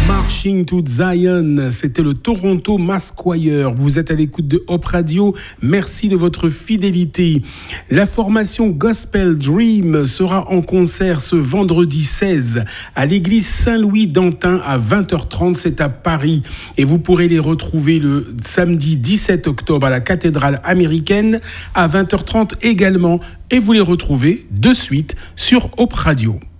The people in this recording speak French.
Marching to Zion, c'était le Toronto Mass Choir. Vous êtes à l'écoute de Hop Radio. Merci de votre fidélité. La formation Gospel Dream sera en concert ce vendredi 16 à l'église Saint-Louis d'Antin à 20h30. C'est à Paris. Et vous pourrez les retrouver le samedi 17 octobre à la cathédrale américaine à 20h30 également. Et vous les retrouvez de suite sur Hop Radio.